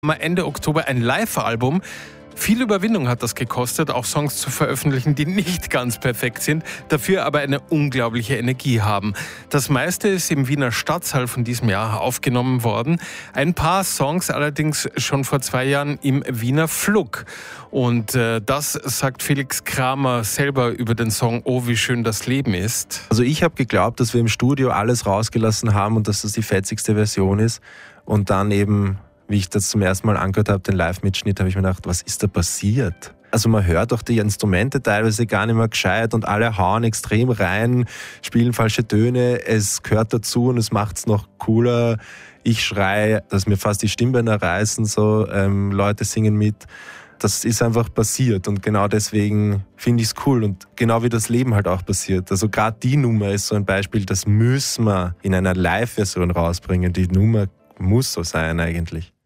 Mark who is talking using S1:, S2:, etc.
S1: Ende Oktober ein Live-Album. Viel Überwindung hat das gekostet, auch Songs zu veröffentlichen, die nicht ganz perfekt sind, dafür aber eine unglaubliche Energie haben. Das meiste ist im Wiener Stadtsaal von diesem Jahr aufgenommen worden. Ein paar Songs allerdings schon vor 2 Jahren im Wiener Flug. Und das sagt Felix Kramer selber über den Song Oh, wie schön das Leben ist.
S2: Also ich habe geglaubt, dass wir im Studio alles rausgelassen haben und dass das die fetzigste Version ist. Und dann eben, wie ich das zum ersten Mal angehört habe, den Live-Mitschnitt, habe ich mir gedacht, was ist da passiert? Also man hört auch die Instrumente teilweise gar nicht mehr gescheit und alle hauen extrem rein, spielen falsche Töne. Es gehört dazu und es macht es noch cooler. Ich schreie, dass mir fast die Stimmbänder reißen, so Leute singen mit. Das ist einfach passiert und genau deswegen finde ich es cool und genau wie das Leben halt auch passiert. Also gerade die Nummer ist so ein Beispiel, das müssen wir in einer Live-Version rausbringen. Die Nummer muss so sein eigentlich.